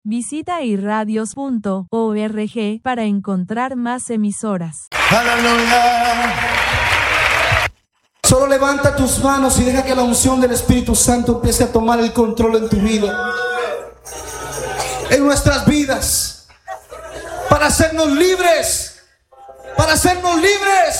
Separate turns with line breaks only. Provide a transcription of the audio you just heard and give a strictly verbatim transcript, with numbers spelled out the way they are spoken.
Visita irradios punto org para encontrar más emisoras.
Aleluya.
Solo levanta tus manos y deja que la unción del Espíritu Santo empiece a tomar el control en tu vida, en nuestras vidas, para hacernos libres, para hacernos libres.